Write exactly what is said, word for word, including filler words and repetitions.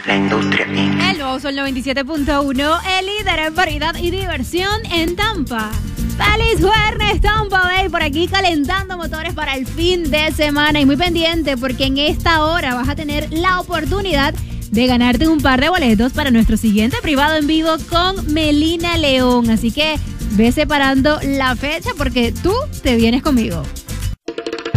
La Industria inc. El nuevo Sol noventa y siete punto uno, el líder en variedad y diversión en Tampa. ¡Feliz jueves, Tampa Bay! Por aquí calentando motores para el fin de semana. Y muy pendiente porque en esta hora vas a tener la oportunidad de ganarte un par de boletos para nuestro siguiente privado en vivo con Melina León. Así que ve separando la fecha porque tú te vienes conmigo.